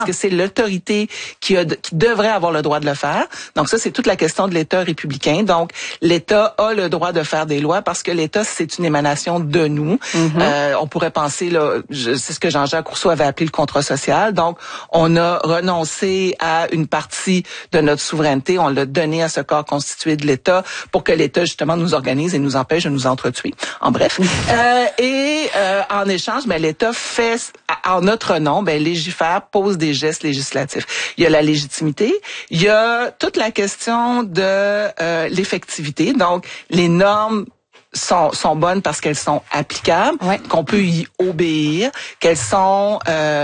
que c'est l'autorité qui devrait avoir le droit de le faire. Donc ça, c'est toute la question de l'État républicain. Donc l'État a le droit de faire des lois parce que l'État, c'est une émanation de nous. On pourrait penser, là, c'est ce que Jean-Jacques Rousseau avait appelé le contrat social. Donc on a renoncé à une partie de notre souveraineté. On l'a donné à ce corps constitué de l'État pour que l'État, justement, nous organise et nous empêche de nous entretuer. En bref. En échange, l'État fait, en notre nom, légifère, pose des gestes législatifs. Il y a la légitimité, il y a toute la question de l'effectivité. Donc, les normes sont bonnes parce qu'elles sont applicables, qu'on peut y obéir, qu'elles ont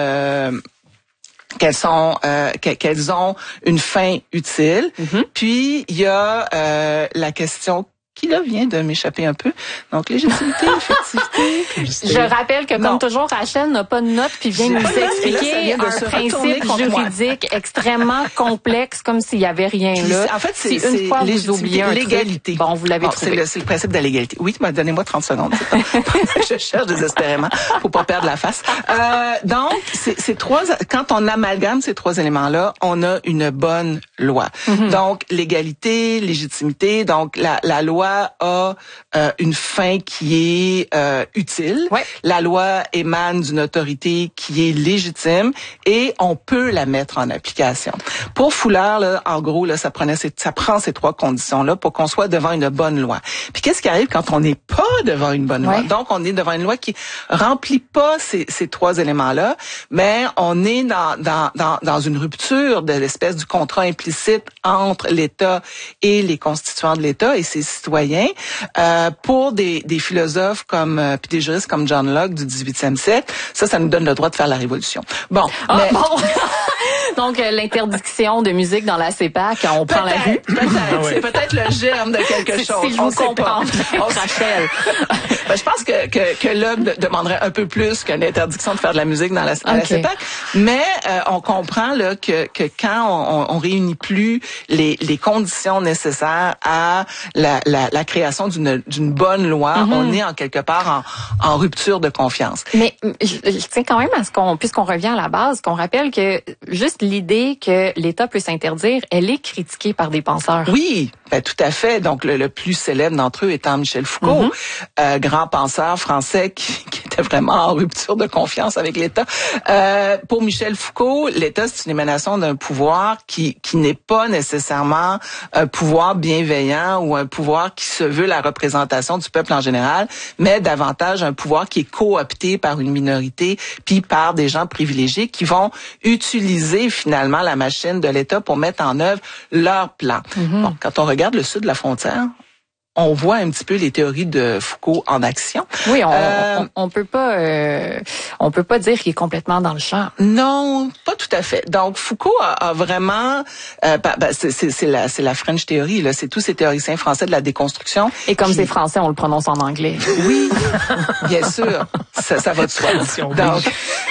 une fin utile. Puis, il y a la question qui là vient de m'échapper un peu. Donc, légitimité, effectivité. Je rappelle que, comme toujours, Rachel n'a pas de note puis vient nous expliquer un principe juridique extrêmement complexe, comme s'il y avait rien là. En fait, c'est une fois vous oubliez un l'égalité. Bon, vous l'avez trouvé. C'est le principe de l'égalité. Oui, donnez-moi 30 secondes. Je cherche désespérément pour pas perdre la face. Donc, c'est trois. Quand on amalgame ces trois éléments-là, on a une bonne loi. Donc, l'égalité, légitimité. Donc, la loi a une fin qui est utile. La loi émane d'une autorité qui est légitime et on peut la mettre en application. Pour Foulard, là, en gros, là, ça prend ces trois conditions-là pour qu'on soit devant une bonne loi. Puis qu'est-ce qui arrive quand on n'est pas devant une bonne loi? Donc, on est devant une loi qui remplit pas ces trois éléments-là, mais on est dans une rupture de l'espèce du contrat implicite entre l'État et les constituants de l'État et ses citoyens. Pour des philosophes puis des juristes comme John Locke du 18e siècle, ça nous donne le droit de faire la révolution. Bon. Donc, l'interdiction de musique dans la CEPAC, on prend la rue. C'est peut-être le germe de quelque chose. Si je vous comprends, Rachel. Je pense que l'homme demanderait un peu plus qu'une interdiction de faire de la musique dans la CEPAC. Mais on comprend là que quand on réunit plus les conditions nécessaires à la création d'une bonne loi, on est en quelque part en rupture de confiance. Mais je tiens quand même à puisqu'on revient à la base, qu'on rappelle que juste l'idée que l'État peut s'interdire, elle est critiquée par des penseurs. Oui, tout à fait. Donc, le plus célèbre d'entre eux étant Michel Foucault, grand penseur français qui était vraiment en rupture de confiance avec l'État. Pour Michel Foucault, l'État, c'est une émanation d'un pouvoir qui n'est pas nécessairement un pouvoir bienveillant ou un pouvoir qui se veut la représentation du peuple en général, mais davantage un pouvoir qui est coopté par une minorité puis par des gens privilégiés qui vont utiliser finalement la machine de l'État pour mettre en œuvre leur plan. Bon, quand on regarde le sud de la frontière, on voit un petit peu les théories de Foucault en action. Oui, on peut pas dire qu'il est complètement dans le champ. Non, pas tout à fait. Donc Foucault a vraiment c'est la French Theory là, c'est tous ces théoriciens français de la déconstruction. Et comme c'est français, on le prononce en anglais. Oui, bien sûr, ça va de soi. Donc,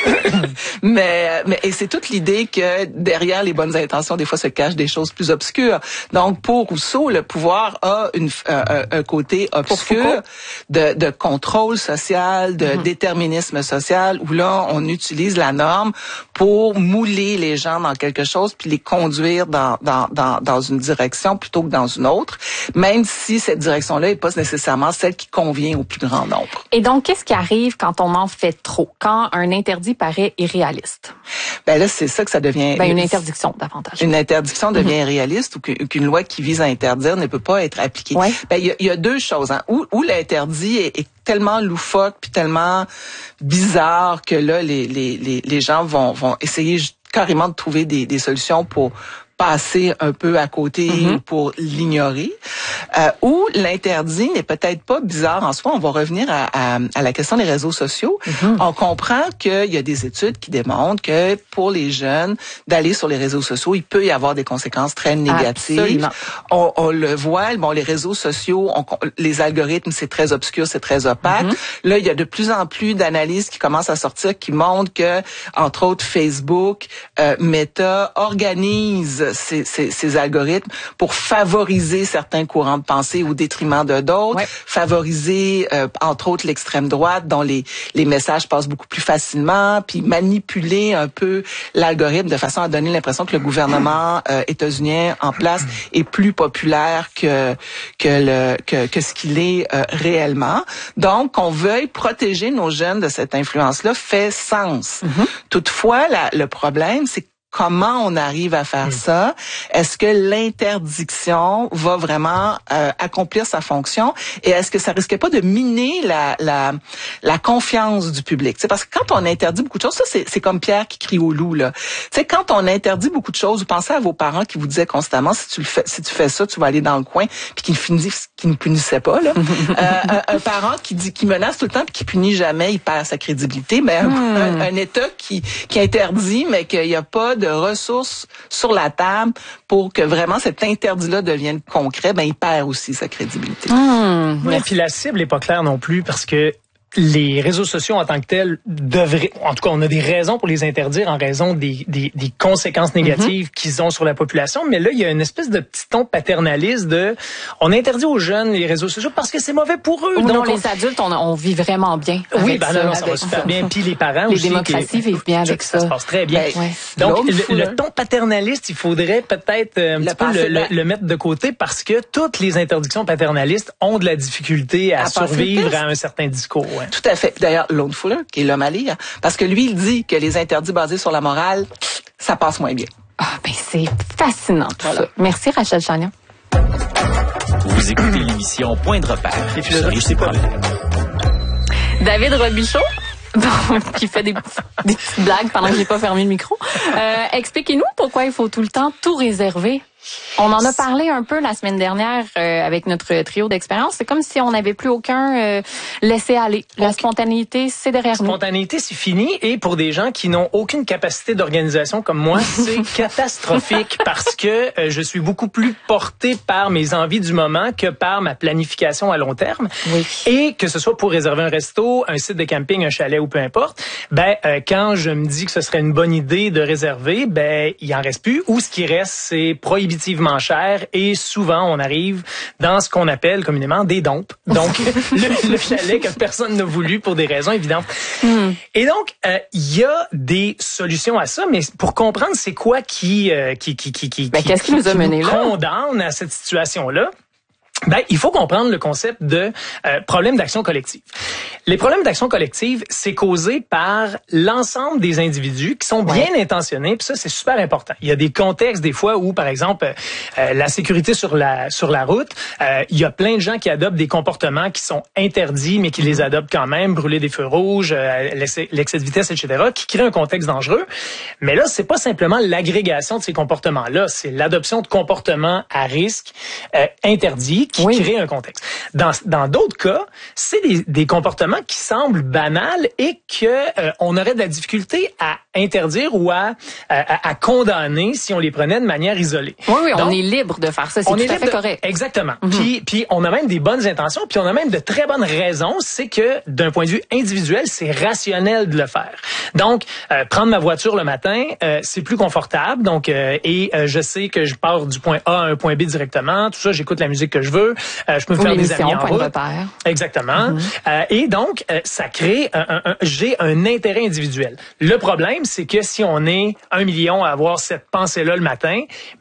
mais c'est toute l'idée que derrière les bonnes intentions, des fois se cachent des choses plus obscures. Donc pour Rousseau, le pouvoir a un côté obscur de contrôle social, de déterminisme social, où là, on utilise la norme pour mouler les gens dans quelque chose puis les conduire dans une direction plutôt que dans une autre, même si cette direction-là n'est pas nécessairement celle qui convient au plus grand nombre. Et donc, qu'est-ce qui arrive quand on en fait trop, quand un interdit paraît irréaliste? Là, c'est ça que ça devient... une interdiction, davantage. Une interdiction devient irréaliste ou qu'une loi qui vise à interdire ne peut pas être appliquée. Il y a deux choses. Où l'interdit est tellement loufoque puis tellement bizarre que là, les gens vont essayer carrément de trouver des solutions pour passer un peu à côté ou pour l'ignorer, ou l'interdit n'est peut-être pas bizarre en soi. On va revenir à la question des réseaux sociaux. On comprend qu'il y a des études qui démontrent que pour les jeunes, d'aller sur les réseaux sociaux, il peut y avoir des conséquences très négatives. On le voit, les réseaux sociaux, les algorithmes, c'est très obscur, c'est très opaque. Là, il y a de plus en plus d'analyses qui commencent à sortir qui montrent que, entre autres, Facebook, Meta organise ces algorithmes pour favoriser certains courants de pensée au détriment de d'autres, favoriser entre autres l'extrême droite dont les messages passent beaucoup plus facilement, puis manipuler un peu l'algorithme de façon à donner l'impression que le gouvernement états-unien en place est plus populaire que ce qu'il est réellement. Donc qu'on veuille protéger nos jeunes de cette influence-là fait sens. Toutefois, le problème, c'est comment on arrive à faire ça? Est-ce que l'interdiction va vraiment accomplir sa fonction? Et est-ce que ça risque pas de miner la confiance du public? T'sais, parce que quand on interdit beaucoup de choses, ça c'est comme Pierre qui crie au loup, là. T'sais, quand on interdit beaucoup de choses, vous pensez à vos parents qui vous disaient constamment si tu fais ça, tu vas aller dans le coin, puis qui ne punissaient pas, là. Un parent qui menace tout le temps puis qui punit jamais, il perd sa crédibilité. Mais un État qui interdit, mais qu'il n'y a pas de ressources sur la table pour que vraiment cet interdit-là devienne concret, ben il perd aussi sa crédibilité. Mais puis la cible n'est pas claire non plus parce que les réseaux sociaux en tant que tels devraient, en tout cas, on a des raisons pour les interdire en raison des conséquences négatives qu'ils ont sur la population. Mais là, il y a une espèce de petit ton paternaliste on interdit aux jeunes les réseaux sociaux parce que c'est mauvais pour eux. Donc, non, les adultes, on vit vraiment bien. Oui, ça va super bien. Puis les parents aussi. Les démocraties vivent bien avec ça. Ça se passe très bien. Donc, le ton paternaliste, il faudrait peut-être un petit peu le mettre de côté parce que toutes les interdictions paternalistes ont de la difficulté à survivre à un certain discours. Tout à fait. D'ailleurs, Lone Fuller, qui est l'homme à lire, parce que lui, il dit que les interdits basés sur la morale, ça passe moins bien. C'est fascinant tout ça. Merci Rachel Chagnon. Vous écoutez l'émission Point de repère. David Robichaud, qui fait des petites blagues pendant que j'ai pas fermé le micro. Expliquez-nous pourquoi il faut tout le temps tout réserver. On en a parlé un peu la semaine dernière avec notre trio d'expérience. C'est comme si on n'avait plus aucun laisser-aller. La spontanéité, c'est derrière nous. La spontanéité, c'est fini. Et pour des gens qui n'ont aucune capacité d'organisation comme moi, c'est catastrophique parce que je suis beaucoup plus porté par mes envies du moment que par ma planification à long terme. Oui. Et que ce soit pour réserver un resto, un site de camping, un chalet ou peu importe, quand je me dis que ce serait une bonne idée de réserver, il en reste plus. Ou ce qui reste, c'est prohibitivement cher et souvent on arrive dans ce qu'on appelle communément des dompes. Donc le chalet que personne n'a voulu pour des raisons évidentes. Et donc il y a des solutions à ça, mais pour comprendre c'est quoi qui qu'est-ce qui nous a mené là, condamne à cette situation-là. Il faut comprendre le concept de problème d'action collective. Les problèmes d'action collective, c'est causé par l'ensemble des individus qui sont bien intentionnés, puis ça, c'est super important. Il y a des contextes, des fois, où, par exemple, la sécurité sur la route, il y a plein de gens qui adoptent des comportements qui sont interdits, mais qui les adoptent quand même, brûler des feux rouges, l'excès de vitesse, etc., qui créent un contexte dangereux. Mais là, c'est pas simplement l'agrégation de ces comportements-là, c'est l'adoption de comportements à risque interdits qui créent un contexte. Dans d'autres cas, c'est des comportements qui semblent banals et que on aurait de la difficulté à interdire ou à condamner si on les prenait de manière isolée. Oui, donc, on est libre de faire ça, c'est tout à fait correct. Exactement. Puis on a même des bonnes intentions, puis on a même de très bonnes raisons, c'est que d'un point de vue individuel, c'est rationnel de le faire. Donc prendre ma voiture le matin, c'est plus confortable, donc je sais que je pars du point A à un point B directement, tout ça, j'écoute la musique que je veux, je peux me faire des amis en route. Exactement. Et donc ça crée j'ai un intérêt individuel. Le problème, c'est que si on est 1 million à avoir cette pensée-là le matin,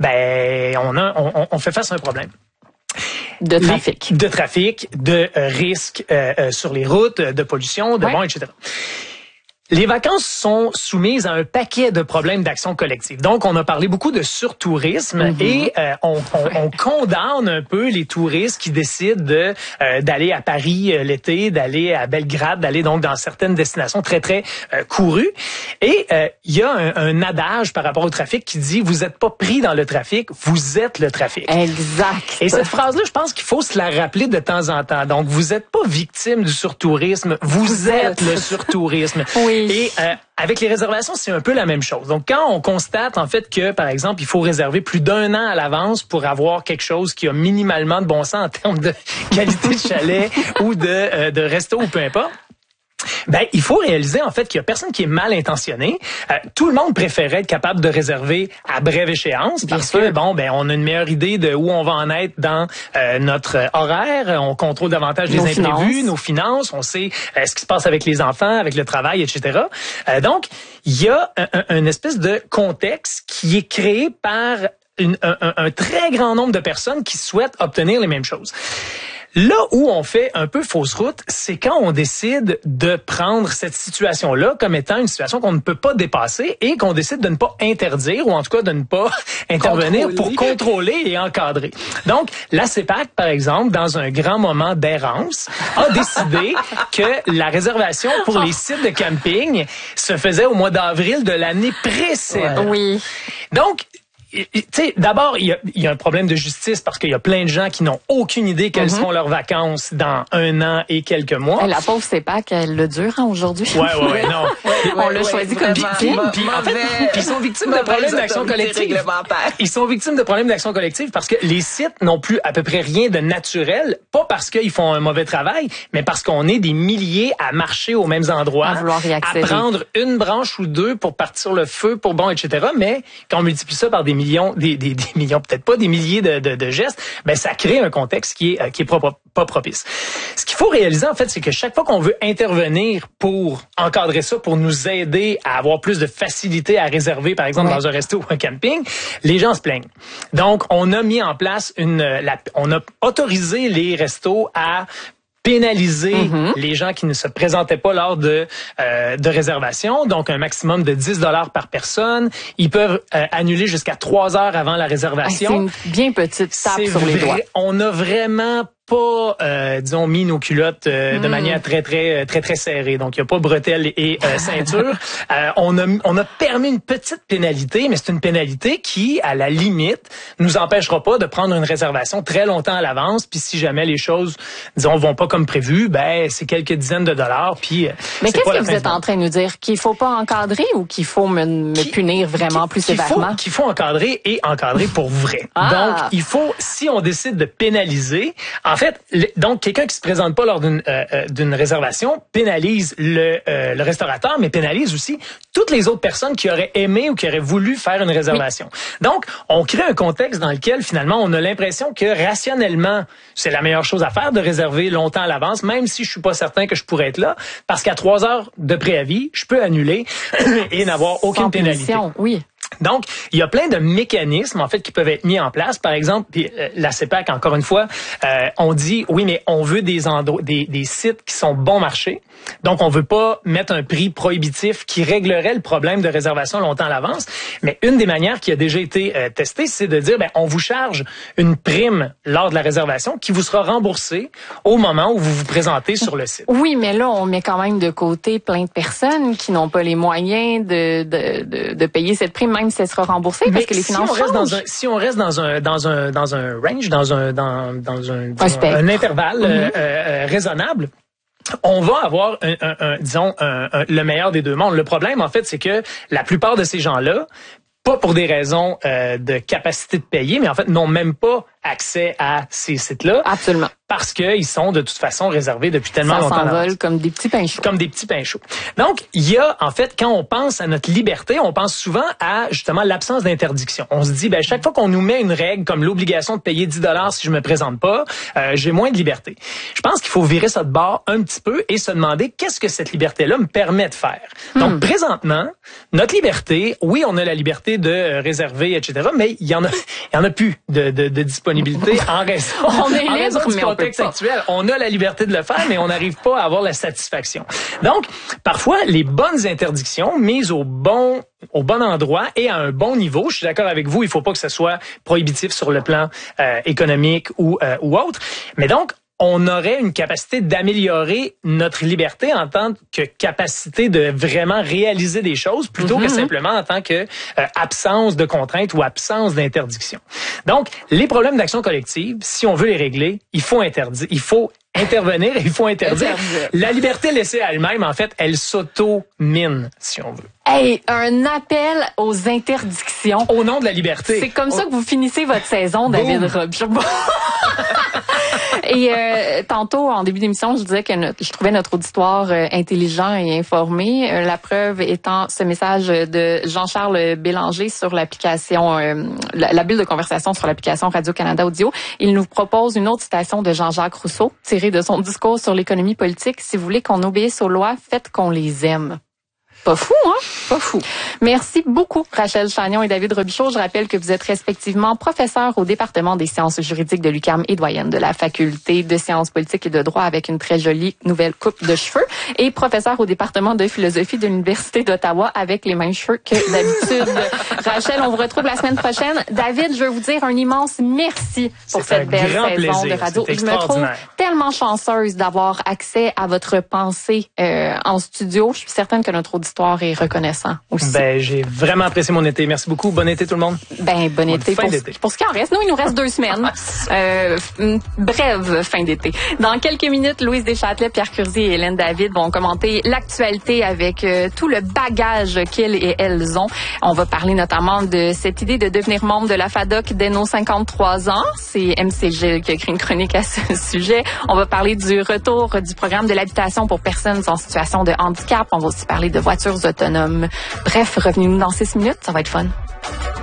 on fait face à un problème. De trafic. De risques sur les routes, de pollution, de etc. Les vacances sont soumises à un paquet de problèmes d'action collective. Donc, on a parlé beaucoup de surtourisme et on condamne un peu les touristes qui décident d'aller à Paris l'été, d'aller à Belgrade, d'aller donc dans certaines destinations très, très courues. Et il y a un adage par rapport au trafic qui dit « Vous n'êtes pas pris dans le trafic, vous êtes le trafic ». Exact. Et cette phrase-là, je pense qu'il faut se la rappeler de temps en temps. Donc, vous n'êtes pas victime du surtourisme, vous êtes le surtourisme. Oui. Et avec les réservations, c'est un peu la même chose. Donc, quand on constate en fait que, par exemple, il faut réserver plus d'1 an à l'avance pour avoir quelque chose qui a minimalement de bon sens en termes de qualité de chalet ou de resto ou peu importe, il faut réaliser en fait qu'il y a personne qui est mal intentionné. Tout le monde préférait être capable de réserver à brève échéance parce que on a une meilleure idée de où on va en être dans notre horaire, on contrôle davantage les imprévus, nos finances, on sait ce qui se passe avec les enfants, avec le travail, etc. Donc, il y a une espèce de contexte qui est créé par un très grand nombre de personnes qui souhaitent obtenir les mêmes choses. Là où on fait un peu fausse route, c'est quand on décide de prendre cette situation-là comme étant une situation qu'on ne peut pas dépasser et qu'on décide de ne pas interdire ou en tout cas de ne pas intervenir pour contrôler et encadrer. Donc, la CEPAC, par exemple, dans un grand moment d'errance, a décidé que la réservation pour les sites de camping se faisait au mois d'avril de l'année précédente. Oui. Donc, tu sais, d'abord, il y a un problème de justice parce qu'il y a plein de gens qui n'ont aucune idée quelles seront leurs vacances dans 1 an et quelques mois. La pauvre CEPAC, elle le dure aujourd'hui. Ouais, non. On l'a choisi comme victime. Puis en fait, ils sont victimes de problèmes d'action collective. Ils sont victimes de problèmes d'action collective parce que les sites n'ont plus à peu près rien de naturel, pas parce qu'ils font un mauvais travail, mais parce qu'on est des milliers à marcher aux mêmes endroits, à prendre une branche ou deux pour partir le feu, etc. Mais quand on multiplie ça par des millions, peut-être pas des milliers de gestes, ça crée un contexte qui est pas propice. Ce qu'il faut réaliser, en fait, c'est que chaque fois qu'on veut intervenir pour encadrer ça, pour nous aider à avoir plus de facilité à réserver, par exemple, dans un resto ou un camping, les gens se plaignent. Donc, on a mis en place on a autorisé les restos à pénaliser les gens qui ne se présentaient pas lors de réservation, donc un maximum de $10 par personne. Ils peuvent annuler jusqu'à 3 heures avant la réservation. C'est une bien petite tape sur les doigts. On a vraiment pas, mis nos culottes de manière très serrée. Donc, il n'y a pas bretelles et ceinture. On a permis une petite pénalité, mais c'est une pénalité qui, à la limite, nous empêchera pas de prendre une réservation très longtemps à l'avance. Puis si jamais les choses, vont pas comme prévu, c'est quelques dizaines de dollars. Puis, mais qu'est-ce que vous êtes en train de nous dire? Qu'il faut pas encadrer ou qu'il faut me punir vraiment plus sévèrement? Qu'il faut encadrer et encadrer pour vrai. Donc, il faut, si on décide de pénaliser, en fait, donc quelqu'un qui se présente pas lors d'une réservation pénalise le restaurateur, mais pénalise aussi toutes les autres personnes qui auraient aimé ou qui auraient voulu faire une réservation. Donc, on crée un contexte dans lequel finalement on a l'impression que rationnellement, c'est la meilleure chose à faire de réserver longtemps à l'avance, même si je suis pas certain que je pourrais être là, parce qu'à 3 heures de préavis, je peux annuler et n'avoir aucune pénalité. Oui. Donc, il y a plein de mécanismes, en fait, qui peuvent être mis en place. Par exemple, puis, la CEPAC, encore une fois, on dit, oui, mais on veut des sites qui sont bon marché. Donc, on veut pas mettre un prix prohibitif qui réglerait le problème de réservation longtemps à l'avance. Mais une des manières qui a déjà été testée, c'est de dire, on vous charge une prime lors de la réservation qui vous sera remboursée au moment où vous vous présentez sur le site. Oui, mais là, on met quand même de côté plein de personnes qui n'ont pas les moyens de payer cette prime, même si elle sera remboursée, parce que les finances changent. Si on reste dans un range, dans un intervalle raisonnable, on va avoir le meilleur des deux mondes. Le problème, en fait, c'est que la plupart de ces gens-là, pas pour des raisons de capacité de payer, mais en fait n'ont même pas accès à ces sites-là. Absolument. Parce qu'ils sont de toute façon réservés depuis tellement longtemps. Ça s'envole comme des petits pains chauds. Comme des petits pains chauds. Donc, il y a, en fait, quand on pense à notre liberté, on pense souvent à, justement, l'absence d'interdiction. On se dit, chaque fois qu'on nous met une règle comme l'obligation de payer $10 si je me présente pas, j'ai moins de liberté. Je pense qu'il faut virer ça de bord un petit peu et se demander qu'est-ce que cette liberté-là me permet de faire. Donc, présentement, notre liberté, oui, on a la liberté de réserver, etc., mais il y en a plus de disponibilité en raison. On est libre, du contexte actuel. On a la liberté de le faire, mais on n'arrive pas à avoir la satisfaction. Donc, parfois, les bonnes interdictions mises au bon endroit et à un bon niveau, je suis d'accord avec vous, il faut pas que ce soit prohibitif sur le plan économique ou autre. Mais donc, on aurait une capacité d'améliorer notre liberté en tant que capacité de vraiment réaliser des choses plutôt que simplement en tant que absence de contraintes ou absence d'interdiction. Donc, les problèmes d'action collective, si on veut les régler, il faut intervenir et il faut interdire. La liberté laissée à elle-même, en fait, elle s'auto-mine, si on veut. Hey, un appel aux interdictions. Au nom de la liberté. C'est comme ça que vous finissez votre saison, David Robichaud. Et tantôt, en début d'émission, je disais que je trouvais notre auditoire intelligent et informé. La preuve étant ce message de Jean-Charles Bélanger sur l'application, la bulle de conversation sur l'application Radio-Canada Audio. Il nous propose une autre citation de Jean-Jacques Rousseau, tirée de son discours sur l'économie politique. Si vous voulez qu'on obéisse aux lois, faites qu'on les aime. Pas fou, hein? Pas fou. Merci beaucoup, Rachel Chagnon et David Robichaud. Je rappelle que vous êtes respectivement professeurs au département des sciences juridiques de l'UQAM et doyenne de la faculté de sciences politiques et de droit avec une très jolie nouvelle coupe de cheveux et professeur au département de philosophie de l'Université d'Ottawa avec les mêmes cheveux que d'habitude. Rachel, on vous retrouve la semaine prochaine. David, je veux vous dire un immense merci pour cette belle saison de radio. Je me trouve tellement chanceuse d'avoir accès à votre pensée en studio. Je suis certaine que notre auditoire est reconnaissant aussi. Ben, j'ai vraiment apprécié mon été. Merci beaucoup. Bon été tout le monde. Ben, bon été pour ce qui en reste. Nous, il nous reste 2 semaines. Une brève fin d'été. Dans quelques minutes, Louise Deschâtelet, Pierre Curzi et Hélène David vont commenter l'actualité avec tout le bagage qu'ils et elles ont. On va parler notamment de cette idée de devenir membre de la FADOC dès nos 53 ans. C'est MC Gilles qui a écrit une chronique à ce sujet. On va parler du retour du programme de l'habitation pour personnes en situation de handicap. On va aussi parler de voitures autonomes. Bref, revenez-nous dans 6 minutes, ça va être fun.